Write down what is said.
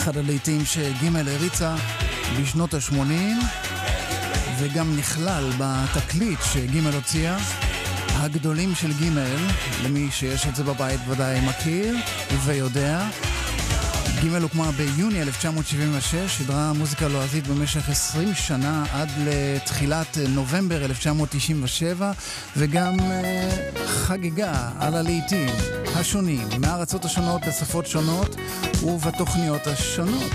אחד הלהיטים שגימל הריצה בשנות ה-80 וגם נכלל בתקליט שגימל הוציאה, הגדולים של גימל. למי שיש את זה בבית ודאי מכיר ויודע. גימל הוקמה ביוני 1976, שדרה מוזיקה לועזית במשך 20 שנה עד לתחילת נובמבר 1997, וגם חגיגה על הלהיטים השונים מהארצות השונות בשפות שונות ובתוכניות השונות.